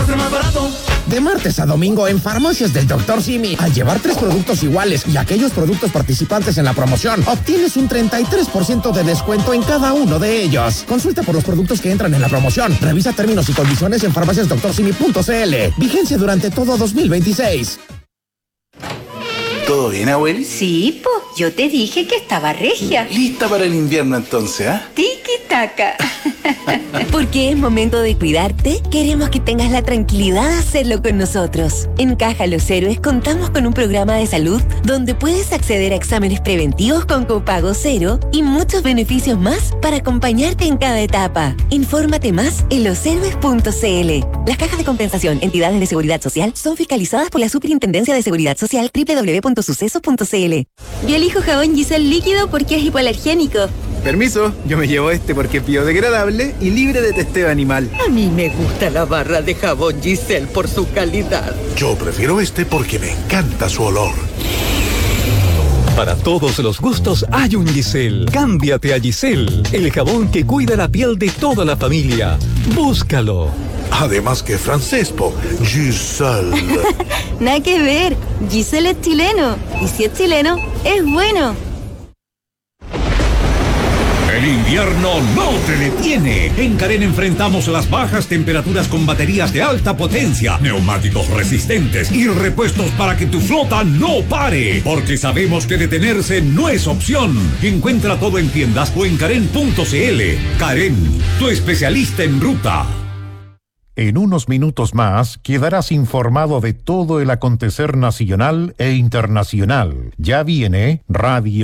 encuentra más barato. De martes a domingo en Farmacias del Dr. Simi, al llevar 3 productos iguales y aquellos productos participantes en la promoción, obtienes un 33% de descuento en cada uno de ellos. Consulta por los productos que entran en la promoción. Revisa términos y condiciones en farmaciasdoctorsimi.cl. Vigencia durante todo 2026. ¿Todo bien, abueli? Sí, po, yo te dije que estaba regia. ¿Lista para el invierno entonces, ah? Tiki-taka. Porque es momento de cuidarte, queremos que tengas la tranquilidad de hacerlo con nosotros. En Caja Los Héroes contamos con un programa de salud donde puedes acceder a exámenes preventivos con copago cero y muchos beneficios más para acompañarte en cada etapa. Infórmate más en loshéroes.cl. Las cajas de compensación, entidades de seguridad social, son fiscalizadas por la Superintendencia de Seguridad Social www.sucesos.cl. Yo elijo jabón Giselle líquido porque es hipoalergénico. Permiso, yo me llevo este porque es biodegradable y libre de testeo animal. A mí me gusta la barra de jabón Giselle por su calidad. Yo prefiero este porque me encanta su olor. Para todos los gustos hay un Giselle. Cámbiate a Giselle, el jabón que cuida la piel de toda la familia. Búscalo. Además que francés, po. Giselle. Nada que ver, Giselle es chileno. Y si es chileno, es bueno. El invierno no te detiene. En Carén enfrentamos las bajas temperaturas con baterías de alta potencia, neumáticos resistentes y repuestos para que tu flota no pare. Porque sabemos que detenerse no es opción. Encuentra todo en tiendas o en Carén.cl. Carén, tu especialista en ruta. En unos minutos más quedarás informado de todo el acontecer nacional e internacional. Ya viene Radio